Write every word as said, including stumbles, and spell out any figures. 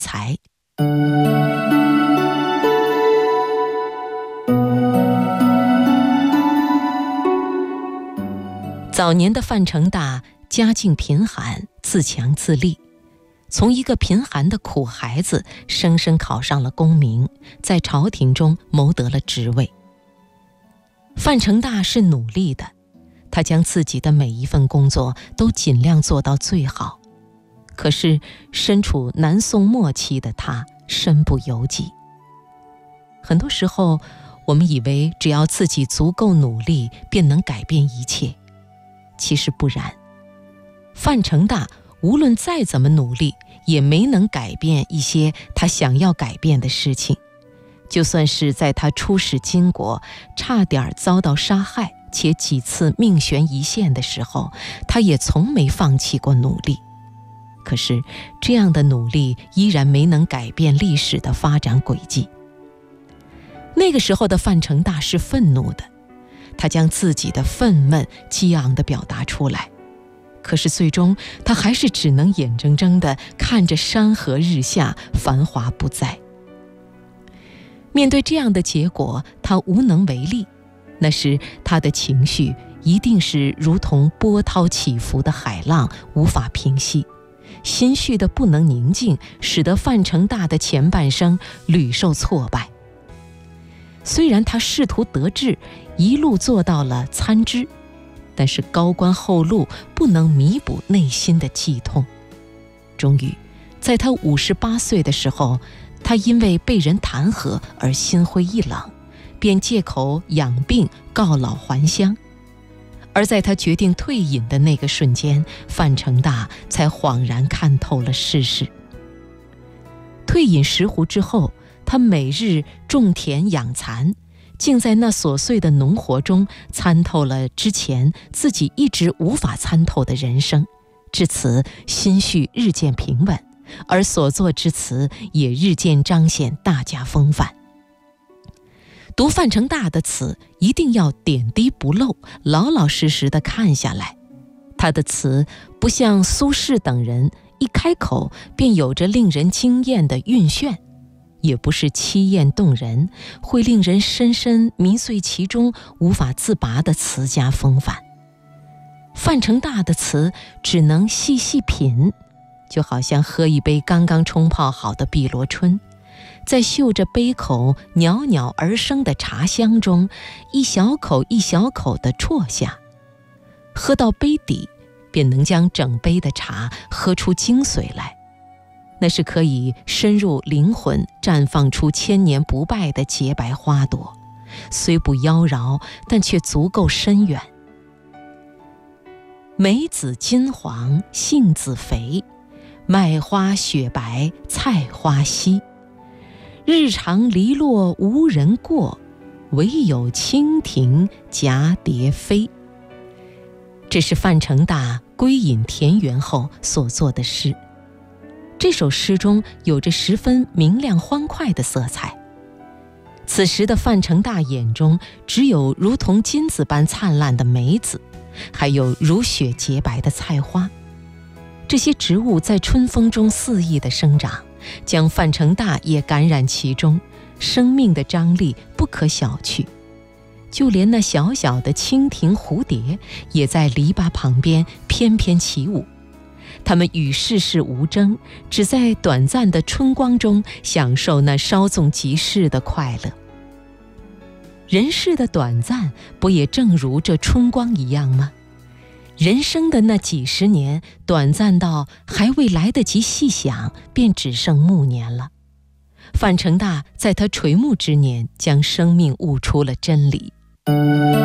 才。早年的范成大家境贫寒，自强自立，从一个贫寒的苦孩子生生考上了功名，在朝廷中谋得了职位。范成大是努力的，他将自己的每一份工作都尽量做到最好。可是身处南宋末期的他身不由己。很多时候我们以为只要自己足够努力便能改变一切，其实不然。范成大无论再怎么努力，也没能改变一些他想要改变的事情。就算是在他出使金国，差点遭到杀害，且几次命悬一线的时候，他也从没放弃过努力。可是这样的努力依然没能改变历史的发展轨迹。那个时候的范成大是愤怒的，他将自己的愤懑激昂地表达出来。可是最终他还是只能眼睁睁地看着山河日下，繁华不再。面对这样的结果，他无能为力。那时他的情绪一定是如同波涛起伏的海浪，无法平息，心绪的不能宁静，使得范成大的前半生屡受挫败。虽然他试图得志，一路做到了参知，但是高官厚禄不能弥补内心的悸痛。终于在他五十八岁的时候，他因为被人弹劾而心灰意冷，便借口养病告老还乡。而在他决定退隐的那个瞬间，范成大才恍然看透了世事。退隐石湖之后，他每日种田养蚕，竟在那琐碎的农活中参透了之前自己一直无法参透的人生，至此心绪日渐平稳，而所作之词也日渐彰显大家风范。读范成大的词，一定要点滴不漏，老老实实地看下来。他的词不像苏轼等人一开口便有着令人惊艳的韵炫，也不是凄艳动人，会令人深深迷醉其中无法自拔的词家风范。范成大的词只能细细品，就好像喝一杯刚刚冲泡好的碧螺春，在嗅着杯口袅袅而生的茶香中，一小口一小口地啜下，喝到杯底，便能将整杯的茶喝出精髓来。那是可以深入灵魂，绽放出千年不败的洁白花朵，虽不妖娆，但却足够深远。梅子金黄，杏子肥，麦花雪白，菜花稀。日长篱落无人过，唯有蜻蜓蛱蝶飞。这是范成大归隐田园后所作的诗。这首诗中有着十分明亮欢快的色彩。此时的范成大眼中只有如同金子般灿烂的梅子，还有如雪洁白的菜花。这些植物在春风中肆意地生长，将范成大也感染其中，生命的张力不可小觑。就连那小小的蜻蜓蝴蝶也在篱笆旁边翩翩起舞，它们与世事无争，只在短暂的春光中享受那稍纵即逝的快乐。人世的短暂，不也正如这春光一样吗？人生的那几十年，短暂到还未来得及细想，便只剩暮年了。范成大在他垂暮之年，将生命悟出了真理。